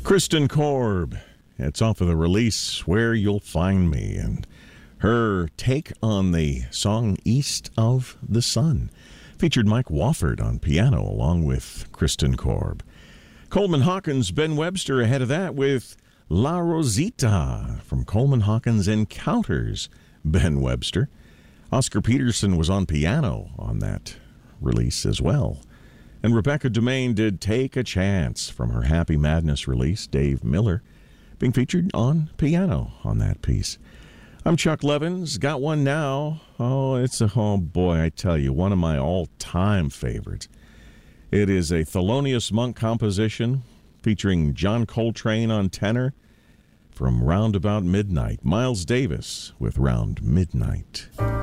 Kristen Korb. It's off of the release Where You'll Find Me, and her take on the song East of the Sun featured Mike Wofford on piano along with Kristen Korb. Coleman Hawkins, Ben Webster ahead of that with La Rosita from Coleman Hawkins Encounters, Ben Webster. Oscar Peterson was on piano on that release as well. And Rebecca Dumaine did Take a Chance from her Happy Madness release, Dave Miller, being featured on piano on that piece. I'm Chuck Levins. Got one now. Oh boy, I tell you, one of my all-time favorites. It is a Thelonious Monk composition featuring John Coltrane on tenor from Round About Midnight. Miles Davis with Round Midnight.